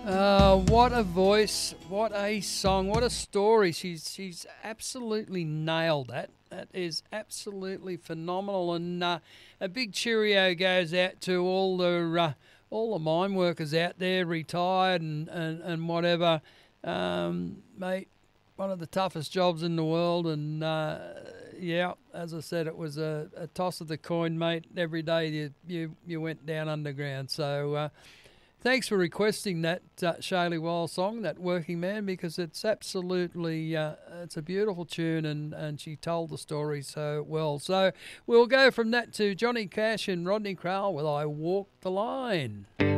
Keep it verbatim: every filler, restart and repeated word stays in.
Uh, what a voice, what a song, what a story. She's she's absolutely nailed that. That is absolutely phenomenal. And uh, a big cheerio goes out to all the uh, all the mine workers out there, retired and, and, and whatever. Um, mate, one of the toughest jobs in the world. And uh, yeah, as I said, it was a, a toss of the coin, mate. Every day you you, you went down underground. So. Uh, Thanks for requesting that uh, Shaylee Wild song, that Working Man, because it's absolutely, uh, it's a beautiful tune, and, and she told the story so well. So we'll go from that to Johnny Cash and Rodney Crowell with I Walk the Line.